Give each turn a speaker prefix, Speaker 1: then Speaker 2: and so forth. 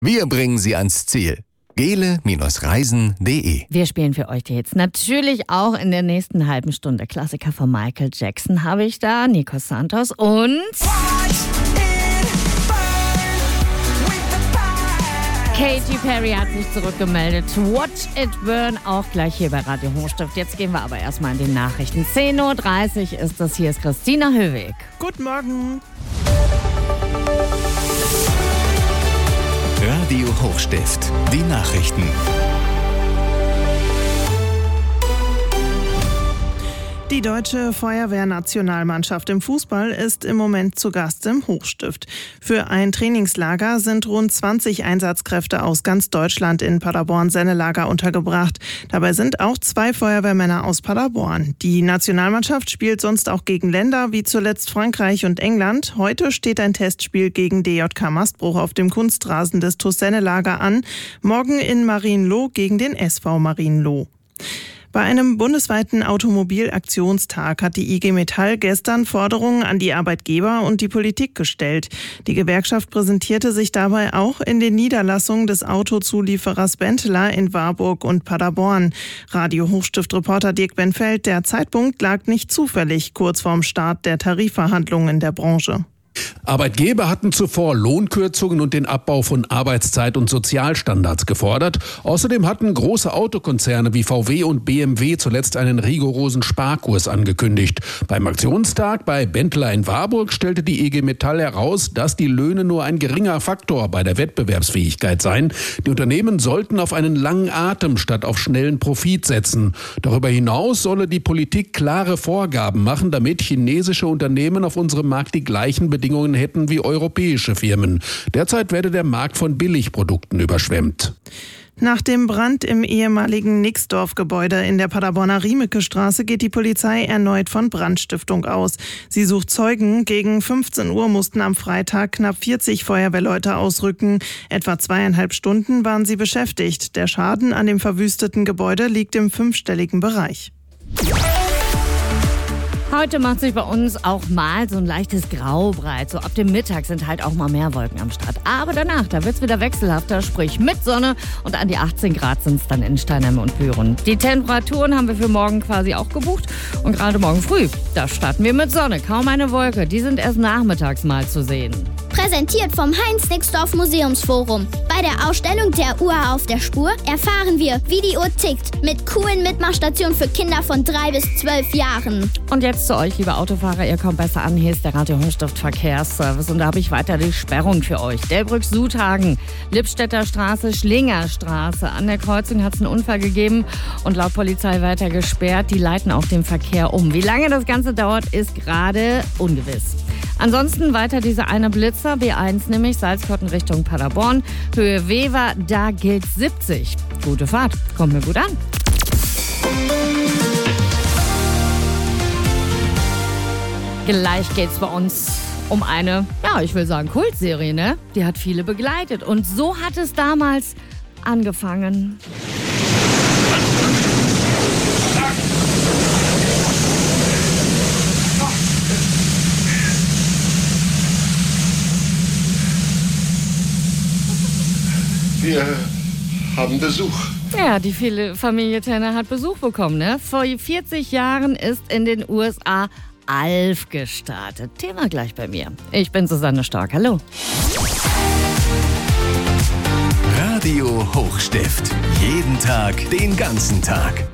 Speaker 1: Wir bringen Sie ans Ziel. gele-reisen.de.
Speaker 2: Wir spielen für euch die Hits. Natürlich auch in der nächsten halben Stunde. Klassiker von Michael Jackson habe ich da, Nico Santos und Katy Perry hat sich zurückgemeldet. Watch It Burn, auch gleich hier bei Radio Hochstift. Jetzt gehen wir aber erstmal in die Nachrichten. 10.30 Uhr ist das. Hier ist Christina Höweg.
Speaker 3: Guten Morgen.
Speaker 1: Radio Hochstift, die Nachrichten.
Speaker 3: Die deutsche Feuerwehrnationalmannschaft im Fußball ist im Moment zu Gast im Hochstift. Für ein Trainingslager sind rund 20 Einsatzkräfte aus ganz Deutschland in Paderborn-Sennelager untergebracht. Dabei sind auch 2 Feuerwehrmänner aus Paderborn. Die Nationalmannschaft spielt sonst auch gegen Länder wie zuletzt Frankreich und England. Heute steht ein Testspiel gegen DJK Mastbruch auf dem Kunstrasen des TuS-Sennelager an. Morgen in Marienloh gegen den SV Marienloh. Bei einem bundesweiten Automobilaktionstag hat die IG Metall gestern Forderungen an die Arbeitgeber und die Politik gestellt. Die Gewerkschaft präsentierte sich dabei auch in den Niederlassungen des Autozulieferers Benteler in Warburg und Paderborn. Radio Hochstift-Reporter Dirk Benfeld, der Zeitpunkt lag nicht zufällig kurz vorm Start der Tarifverhandlungen in der Branche.
Speaker 4: Arbeitgeber hatten zuvor Lohnkürzungen und den Abbau von Arbeitszeit- und Sozialstandards gefordert. Außerdem hatten große Autokonzerne wie VW und BMW zuletzt einen rigorosen Sparkurs angekündigt. Beim Aktionstag bei Benteler in Warburg stellte die IG Metall heraus, dass die Löhne nur ein geringer Faktor bei der Wettbewerbsfähigkeit seien. Die Unternehmen sollten auf einen langen Atem statt auf schnellen Profit setzen. Darüber hinaus solle die Politik klare Vorgaben machen, damit chinesische Unternehmen auf unserem Markt die gleichen Bedingungen hätten wie europäische Firmen. Derzeit werde der Markt von Billigprodukten überschwemmt.
Speaker 3: Nach dem Brand im ehemaligen Nixdorf-Gebäude in der Paderborner Riemecke-Straße geht die Polizei erneut von Brandstiftung aus. Sie sucht Zeugen. Gegen 15 Uhr mussten am Freitag knapp 40 Feuerwehrleute ausrücken. Etwa 2,5 Stunden waren sie beschäftigt. Der Schaden an dem verwüsteten Gebäude liegt im 5-stelligen Bereich.
Speaker 2: Heute macht sich bei uns auch mal so ein leichtes Grau breit. So ab dem Mittag sind halt auch mal mehr Wolken am Start. Aber danach, da wird's wieder wechselhafter, sprich mit Sonne. Und an die 18 Grad sind's dann in Steinheim und Büren. Die Temperaturen haben wir für morgen quasi auch gebucht. Und gerade morgen früh, da starten wir mit Sonne. Kaum eine Wolke, die sind erst nachmittags mal zu sehen.
Speaker 5: Präsentiert vom Heinz-Nixdorf Museumsforum. Bei der Ausstellung der Uhr auf der Spur erfahren wir, wie die Uhr tickt. Mit coolen Mitmachstationen für Kinder von 3 bis 12 Jahren.
Speaker 2: Und jetzt zu euch, liebe Autofahrer, ihr kommt besser an. Hier ist der Radio Hochstift Verkehrsservice und da habe ich weiter die Sperrung für euch. Delbrück-Suthagen, Lippstädter Straße, Schlingerstraße. An der Kreuzung hat es einen Unfall gegeben und laut Polizei weiter gesperrt. Die leiten auch den Verkehr um. Wie lange das Ganze dauert, ist gerade ungewiss. Ansonsten weiter diese eine Blitzer, B1 nämlich, Salzkotten Richtung Paderborn. Höhe Wever, da gilt 70. Gute Fahrt, kommt mir gut an. Gleich geht's bei uns um eine, ja, ich will sagen Kultserie, ne? Die hat viele begleitet und so hat es damals angefangen.
Speaker 6: Wir haben Besuch.
Speaker 2: Ja, die viele Familie Tanner hat Besuch bekommen, ne? Vor 40 Jahren ist in den USA Alf gestartet. Thema gleich bei mir. Ich bin Susanne Stark. Hallo.
Speaker 1: Radio Hochstift. Jeden Tag, den ganzen Tag.